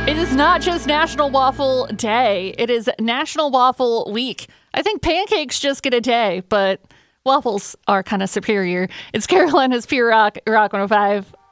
It is not just National Waffle Day. It is National Waffle Week. I think pancakes just get a day, but waffles are kind of superior. It's Carolina's Pure Rock 105.